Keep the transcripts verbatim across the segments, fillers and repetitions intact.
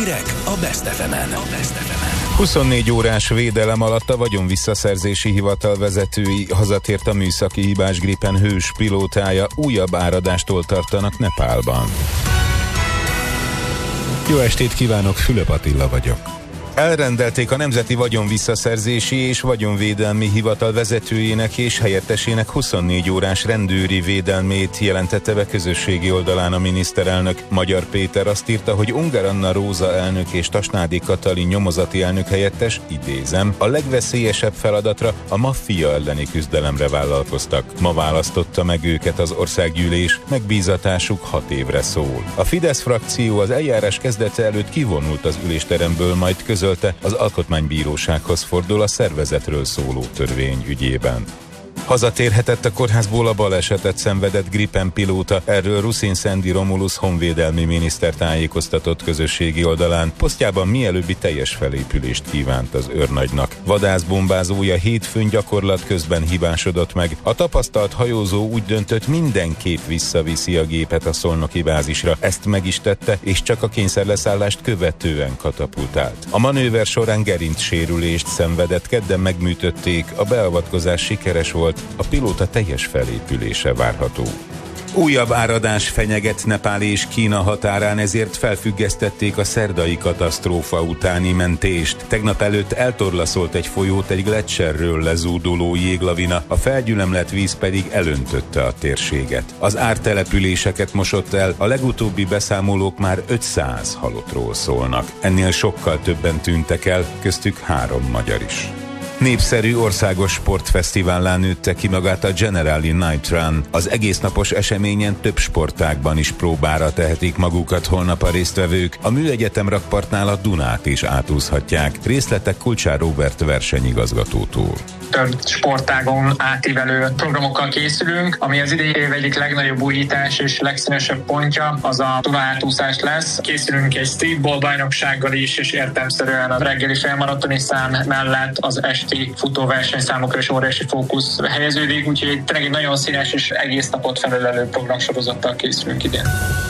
Hírek a Best ef emen. huszonnégy órás védelem alatt a vagyonvisszaszerzési hivatal vezetői hazatért a műszaki hibás Gripen hős pilótája, újabb áradástól tartanak Nepálban. Jó estét kívánok, Fülöp Attila vagyok. Elrendelték a Nemzeti Vagyonvisszaszerzési és Vagyonvédelmi Hivatal vezetőjének és helyettesének huszonnégy órás rendőri védelmét, jelentette be közösségi oldalán a miniszterelnök. Magyar Péter azt írta, hogy Ungár Anna Róza elnök és Tasnádi Katalin nyomozati elnök helyettes, idézem, a legveszélyesebb feladatra, a maffia elleni küzdelemre vállalkoztak. Ma választotta meg őket az országgyűlés, megbízatásuk hat évre szól. A Fidesz frakció az eljárás kezdete előtt kivonult az ülésteremből, majd közölte, az Alkotmánybírósághoz fordul a szervezetről szóló törvény ügyében. Hazatérhetett a kórházból a balesetet szenvedett Gripen pilóta, erről Ruszin Szendi Romulus honvédelmi miniszter tájékoztatott közösségi oldalán. Posztjában mielőbbi teljes felépülést kívánt az őrnagynak. Vadászbombázója hétfőn gyakorlat közben hibásodott meg. A tapasztalt hajózó úgy döntött, mindenképp visszaviszi a gépet a szolnoki bázisra. Ezt meg is tette, és csak a kényszerleszállást követően katapultált. A manőver során gerincsérülést szenvedett, kedden megműtötték, a beavatkozás sikeres volt, a pilóta teljes felépülése várható. Újabb áradás fenyeget Nepál és Kína határán, ezért felfüggesztették a szerdai katasztrófa utáni mentést. Tegnap előtt eltorlaszolt egy folyót egy gleccserről lezúduló jéglavina, a felgyülemlett víz pedig elöntötte a térséget. Az ártelepüléseket mosott el, a legutóbbi beszámolók már ötszáz halottról szólnak. Ennél sokkal többen tűntek el, köztük három magyar is. Népszerű országos sportfesztivállá nőtte ki magát a Generali Night Run. Az egésznapos eseményen több sportágban is próbára tehetik magukat holnap a résztvevők. A Műegyetem rakpartnál a Dunát is átúszhatják. Részletek Kulcsár Róbert versenyigazgatótól. Több sportágon átívelő programokkal készülünk, ami az idei év egyik legnagyobb újítás és legszínesebb pontja, az a Duna-átúszás lesz. Készülünk egy streetball bajnoksággal is, és értelemszerűen a reggeli félmaratoni szám mellett az esti futóversenyszámokra is óriási fókusz helyeződik, úgyhogy tényleg egy nagyon színes és egész napot felölelő programsorozattal készülünk idén.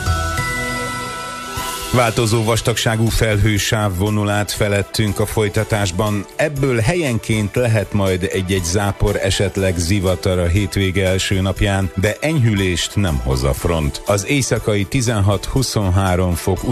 Változó vastagságú felhősáv vonul át felettünk a folytatásban. Ebből helyenként lehet majd egy-egy zápor, esetleg zivatar a hétvége első napján, de enyhülést nem hoz a front. Az éjszakai tizenhat-huszonhárom fok